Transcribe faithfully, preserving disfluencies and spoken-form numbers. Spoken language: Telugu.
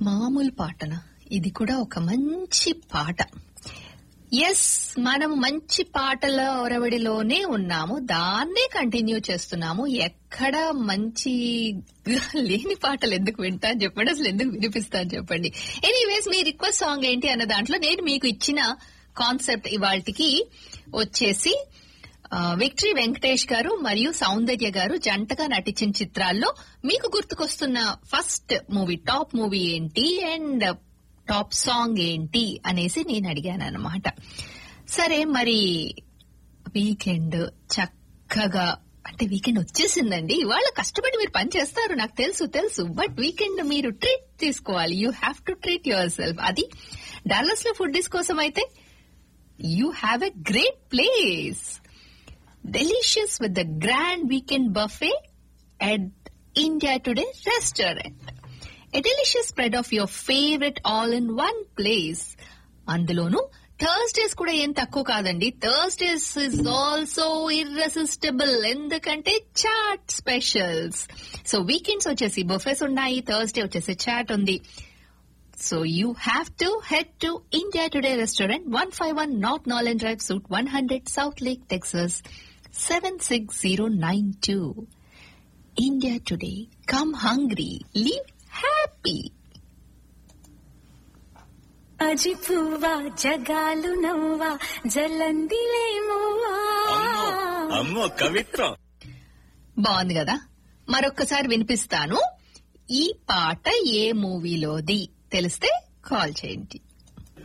మామూలు పాటనా? ఇది కూడా ఒక మంచి పాట. ఎస్, మనం మంచి పాటల ఒరవడిలోనే ఉన్నాము, దాన్నే కంటిన్యూ చేస్తున్నాము. ఎక్కడ మంచి లేని పాటలు ఎందుకు వింటాను చెప్పండి, అసలు ఎందుకు వినిపిస్తాను చెప్పండి. ఎనీవేస్, మీ రిక్వెస్ట్ సాంగ్ ఏంటి అన్న దాంట్లో నేను మీకు ఇచ్చిన కాన్సెప్ట్ ఇవాళకి వచ్చేసి విక్టరీ వెంకటేష్ గారు మరియు సౌందర్య గారు జంటగా నటించిన చిత్రాల్లో మీకు గుర్తుకొస్తున్న ఫస్ట్ మూవీ, టాప్ మూవీ ఏంటి అండ్ టాప్ సాంగ్ ఏంటి అనేసి నేను అడిగాను అనమాట. సరే, మరి వీకెండ్ చక్కగా, అంటే వీకెండ్ వచ్చేసిందండి. ఇవాళ కష్టపడి మీరు పని చేస్తారు, నాకు తెలుసు తెలుసు బట్ వీకెండ్ మీరు ట్రీట్ తీసుకోవాలి. You have to treat your self. అది డాలస్ లో ఫుడ్డీస్ కోసం అయితే you have a great place. Delicious with the grand weekend buffet at India Today restaurant. A delicious spread of your favorite all in one place. అందులోనూ థర్స్డేస్ కూడా ఏం తక్కువ కాదండి. థర్స్డేస్ ఇస్ ఆల్సో ఇర్రెసిస్టబుల్, ఎందుకంటే చాట్ స్పెషల్స్. సో వీకెండ్స్ వచ్చేసి బఫెస్ ఉన్నాయి, థర్స్డే వచ్చేసి చాట్ ఉంది. So you have to head to India Today restaurant, one fifty-one North Norland Drive, Suite one hundred, South Lake, Texas seven six zero nine two. India Today. Come hungry, live happy. అజి పువ్వా జగాలు నవ్వా జలందిలేమోవా. అమ్మో కవిత్వం బాగుంది కదా. మరొక్కసారి వినిపిస్తాను. ఈ పాట ఏ మూవీలోది తెలిస్తే కాల్ చేయండి.